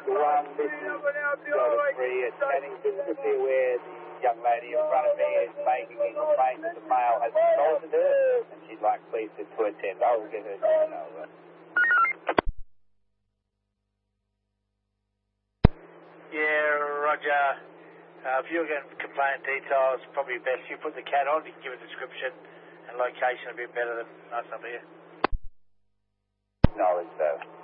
this is Delta 3 at Cannington. Just be aware the young lady in front of me is making a complaint that the male has assaulted her, and she'd like police to attend. I will get her to over. Yeah, Roger. If you're going to complain details, probably best you put the cat on. You can give a description and location a bit better than us up here. No, it's